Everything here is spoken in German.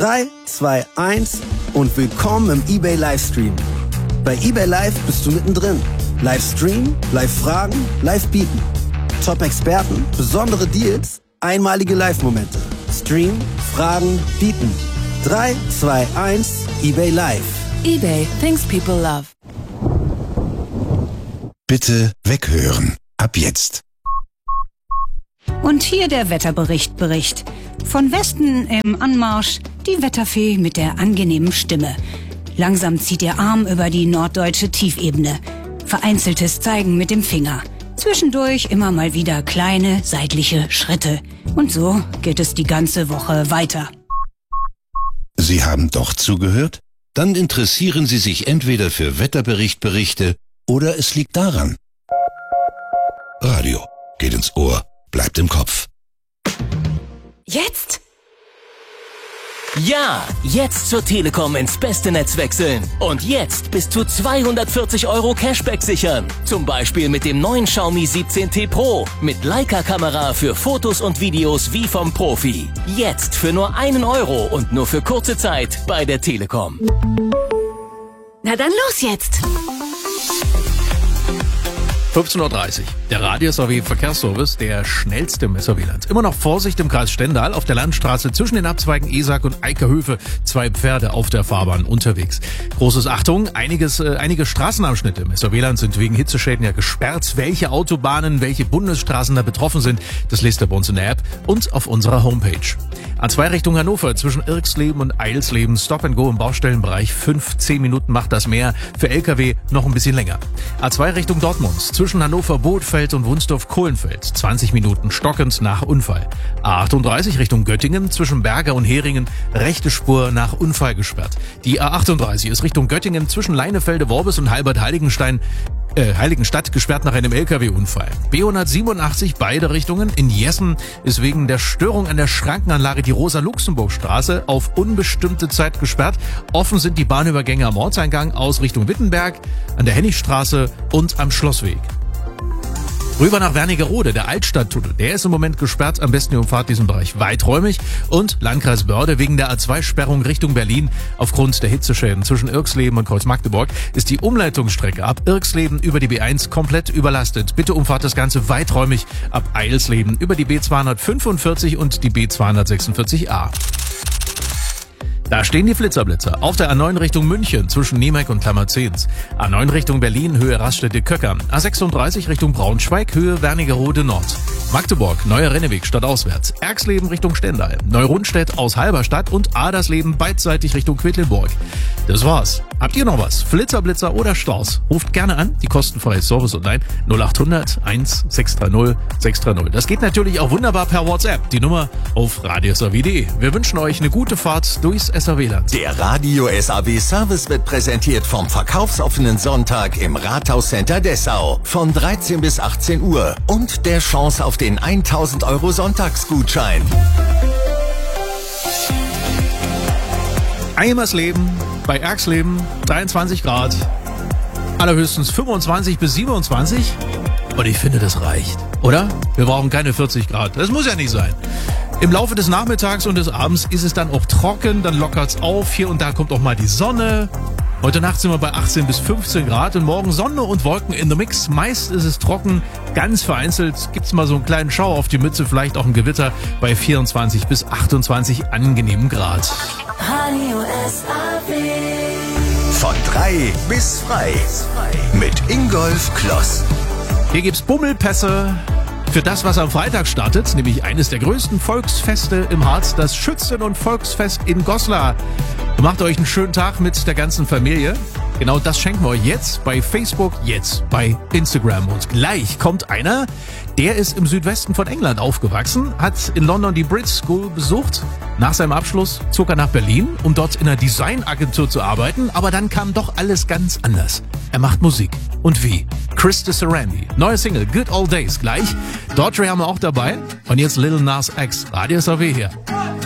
3, 2, 1 und willkommen im eBay Livestream. Bei eBay Live bist du mittendrin. Livestream, Live-Fragen, Live-Bieten. Top-Experten, besondere Deals, einmalige Live-Momente. Stream, Fragen, Bieten. 3, 2, 1, eBay Live. eBay, things people love. Bitte weghören. Ab jetzt. Und hier der Wetterbericht. Von Westen im Anmarsch die Wetterfee mit der angenehmen Stimme. Langsam zieht ihr Arm über die norddeutsche Tiefebene. Vereinzeltes Zeigen mit dem Finger. Zwischendurch immer mal wieder kleine seitliche Schritte. Und so geht es die ganze Woche weiter. Sie haben doch zugehört? Dann interessieren Sie sich entweder für Wetterberichte oder es liegt daran. Radio geht ins Ohr, bleibt im Kopf. Jetzt? Ja, jetzt zur Telekom ins beste Netz wechseln. Und jetzt bis zu 240 € Cashback sichern. Zum Beispiel mit dem neuen Xiaomi 17T Pro. Mit Leica-Kamera für Fotos und Videos wie vom Profi. Jetzt für nur 1 € und nur für kurze Zeit bei der Telekom. Na dann los jetzt! 15:30 Uhr. Der Radio-SAW-Verkehrsservice, der schnellste im SAW-Land. Immer noch Vorsicht im Kreis Stendal auf der Landstraße zwischen den Abzweigen Esak und Eickerhöfe. 2 Pferde auf der Fahrbahn unterwegs. Großes Achtung, einige Straßenabschnitte im SAW-Land sind wegen Hitzeschäden ja gesperrt. Welche Autobahnen, welche Bundesstraßen da betroffen sind, das lest ihr bei uns in der App und auf unserer Homepage. A2 Richtung Hannover zwischen Irksleben und Eilsleben. Stop and Go im Baustellenbereich. 15 Minuten macht das mehr. Für LKW noch ein bisschen länger. A2 Richtung Dortmund zwischen Hannover Bothfeld und Wunsdorf-Kohlenfeld. 20 Minuten stockend nach Unfall. A38 Richtung Göttingen zwischen Berger und Heringen. Rechte Spur nach Unfall gesperrt. Die A38 ist Richtung Göttingen zwischen Leinefelde-Worbis und Heiligenstadt gesperrt nach einem LKW-Unfall. B187 beide Richtungen. In Jessen ist wegen der Störung an der Schrankenanlage die Rosa-Luxemburg-Straße auf unbestimmte Zeit gesperrt. Offen sind die Bahnübergänge am Ortseingang aus Richtung Wittenberg, an der Hennichstraße und am Schlossweg. Rüber nach Wernigerode, der Altstadttunnel, der ist im Moment gesperrt. Am besten ihr umfahrt diesen Bereich weiträumig. Und Landkreis Börde wegen der A2-Sperrung Richtung Berlin. Aufgrund der Hitzeschäden zwischen Irksleben und Kreuz-Magdeburg ist die Umleitungsstrecke ab Irksleben über die B1 komplett überlastet. Bitte umfahrt das Ganze weiträumig ab Eilsleben über die B245 und die B246a. Da stehen die Flitzerblitzer. Auf der A9 Richtung München zwischen Niemek und Klammerzens. A9 Richtung Berlin, Höhe Raststätte-Köcker. A36 Richtung Braunschweig, Höhe Wernigerode Nord. Magdeburg, Neuer Renneweg stadtauswärts. Erxleben Richtung Stendal. Neurundstedt aus Halberstadt und Adersleben beidseitig Richtung Quedlinburg. Das war's. Habt ihr noch was? Flitzerblitzer oder Staus? Ruft gerne an. Die kostenfreie Service online 0800 1 630 630. Das geht natürlich auch wunderbar per WhatsApp. Die Nummer auf radiosaw.de. Wir wünschen euch eine gute Fahrt durchs SAW-Land. Der Radio SAW Service wird präsentiert vom verkaufsoffenen Sonntag im Rathauscenter Dessau von 13 bis 18 Uhr und der Chance auf den 1000 € Sonntagsgutschein. Eimersleben bei Erxleben 23 Grad, allerhöchstens 25 bis 27 und ich finde, das reicht, oder? Wir brauchen keine 40 Grad, das muss ja nicht sein. Im Laufe des Nachmittags und des Abends ist es dann auch trocken, dann lockert's auf, hier und da kommt auch mal die Sonne. Heute Nacht sind wir bei 18 bis 15 Grad und morgen Sonne und Wolken in the Mix. Meist ist es trocken, ganz vereinzelt gibt's mal so einen kleinen Schauer auf die Mütze, vielleicht auch ein Gewitter bei 24 bis 28 angenehmen Grad. Radio SAW. Von 3 bis frei mit Ingolf Kloss. Hier gibt's Bummelpässe für das, was am Freitag startet, nämlich eines der größten Volksfeste im Harz, das Schützen- und Volksfest in Goslar. Macht euch einen schönen Tag mit der ganzen Familie. Genau das schenken wir euch jetzt bei Facebook, jetzt bei Instagram. Und gleich kommt einer, der ist im Südwesten von England aufgewachsen, hat in London die Brit School besucht. Nach seinem Abschluss zog er nach Berlin, um dort in einer Designagentur zu arbeiten. Aber dann kam doch alles ganz anders. Er macht Musik. Und wie? Krista Sarandon. Neue Single, Good Old Days, gleich. Daughtry haben wir auch dabei. Und jetzt Lil Nas X. Radio SAW hier.